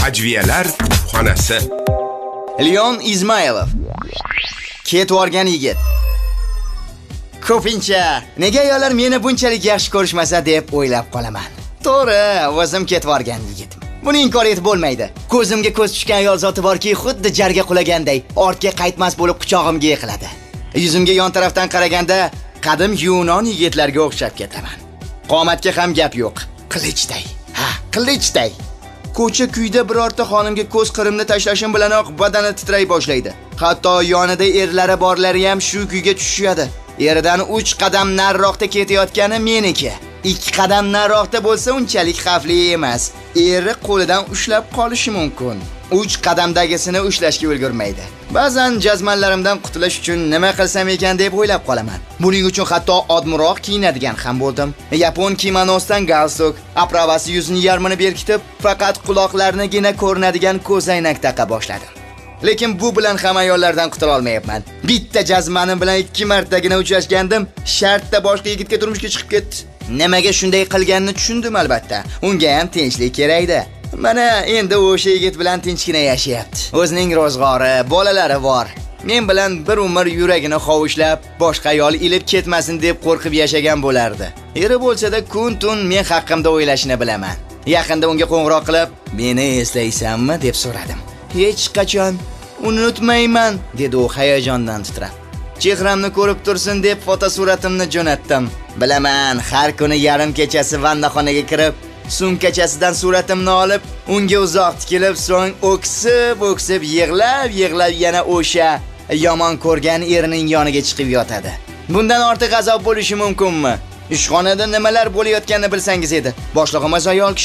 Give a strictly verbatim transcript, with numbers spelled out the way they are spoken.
Ajviyalar xonasi. Leon Izmailov. Ketvorgan yigit. Ko'pincha nega ayollar meni bunchalik yaxshi ko'rishmasa deb o'ylab qolaman. To'g'ri, o'zim ketvorgan yigitim. Buni inkor etib bo'lmaydi. Ko'zimga ko'z tushgan ayol zoti borki, xuddi jarga qulaganday, ortga qaytmas bo'lib quchog'imga yiqiladi. Yuzimga yon tarafdan qaraganda qadim Yunon yigitlarga o'xshab ketaman. Qomatga ham gap yo'q. Qilichday. Ha, qilichday. Ko'cha kuyda birorta xonimga ko'z qirimni tashlashim bilanoq badani titray boshlaydi. Hatto yonida erlari borlari ham shu kuyga tushishadi. Eridan uch qadam nariroqda ketayotgani meniki. ikki qadam nariroqda bo'lsa unchalik xavfli emas. Eri qo'lidan ushlab qolishi mumkin. uch qadamdagisini ushlashga ulgurmaydi. Ba'zan jazmanlarimdan qutulish uchun nima qilsam ekan deb o'ylab qolaman. Buning uchun hatto odmiroq kiyinadigan ham bo'ldim. Yapon kimonosidan galstuk, apravasi yuzini yarmini berkitib, faqat quloqlarnigina ko'rinadigan ko'zoynak taqa boshladim. Lekin bu bilan ham ayollardan qutula olmayapman. Bitta jazmanim bilan ikki martagina uchrashgandim, shartda boshqa yigitga turmushga chiqib ketdi. Nimaga shunday qilganini tushundim albatta. Unga ham tinchlik kerakdi. Mana endi o'sha yigit bilan tinchgina yashayapti. O'zining ro'zg'ori, bolalari bor. Men bilan bir umr yuragini qovushlab, boshqa ayol ilib ketmasin deb qo'rqib yashagan bo'lardi. Eri bo'lsa-da kun-tun men haqimda o'ylashini bilaman. Yaqinda unga qo'ng'iroq qilib, "Meni eslaysanmi?" deb so'radim. "Hech qachon unutmayman", dedi u hayajondan titrab. Chehramni ko'rib tursin deb fotosuratimni jo'natdim. Bilaman, har kuni yarim kechasi vannaxonaga kirib, sumkachasidan suratimni olib, unga uzoq tikilib, so'ng o'ksib-o'ksib yig'lab, yig'lab yana o'sha yomon ko'rgan erining yoniga chiqib yotadi. Bundan ortiq azob bo'lishi mumkinmi? Ishxonada nimalar bo'layotganini bilsangiz edi. Boshlig'imiz ayol kishi